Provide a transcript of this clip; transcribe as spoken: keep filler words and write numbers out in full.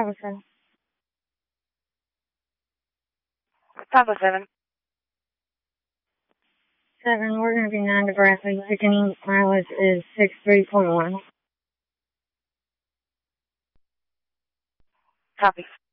Papa seven. Papa seven. Seven, we're going to be nine to Bradley. Thickening mileage is six three point one. Copy.